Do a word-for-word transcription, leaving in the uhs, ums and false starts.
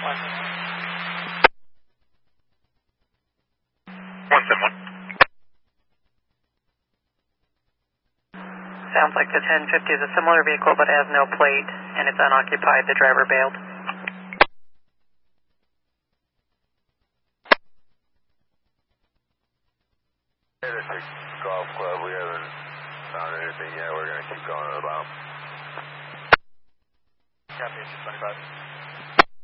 one seven one. Sounds like the ten fifty is a similar vehicle but has no plate and it's unoccupied. The driver bailed. Hey, this is Golf Club. We haven't found anything yet. We're going to keep going to the bottom. Copy, two twenty-five.